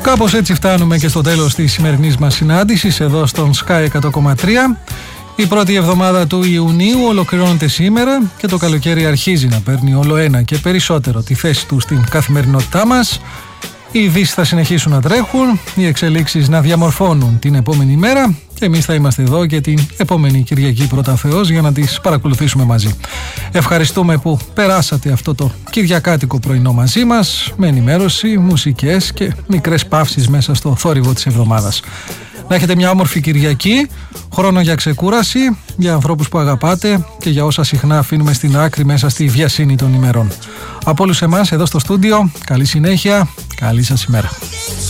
Κάπως έτσι φτάνουμε και στο τέλος της σημερινής μας συνάντησης εδώ στον Sky 100,3. Η πρώτη εβδομάδα του Ιουνίου ολοκληρώνεται σήμερα και το καλοκαίρι αρχίζει να παίρνει όλο ένα και περισσότερο τη θέση του στην καθημερινότητά μας. Οι ειδήσεις θα συνεχίσουν να τρέχουν, οι εξελίξεις να διαμορφώνουν την επόμενη μέρα και εμείς θα είμαστε εδώ και την επόμενη Κυριακή πρώτα Θεός για να τις παρακολουθήσουμε μαζί. Ευχαριστούμε που περάσατε αυτό το κυριακάτικο πρωινό μαζί μας με ενημέρωση, μουσικές και μικρές παύσεις μέσα στο θόρυβο της εβδομάδας. Να έχετε μια όμορφη Κυριακή, χρόνο για ξεκούραση, για ανθρώπους που αγαπάτε και για όσα συχνά αφήνουμε στην άκρη μέσα στη βιασύνη των ημερών. Από όλους εμάς εδώ στο στούντιο, καλή συνέχεια, καλή σας ημέρα.